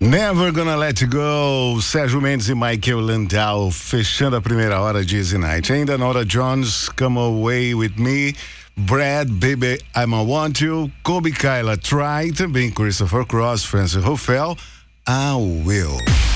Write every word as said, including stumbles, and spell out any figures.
Never Gonna Let You Go, Sérgio Mendes e Michael Landau, fechando a primeira hora de Easy Night. Ainda Nora Jones, Come Away With Me, Brad, Baby, I'ma Want You, Kobe Kyla, Try, também Christopher Cross, Francis Ruffel, I Will.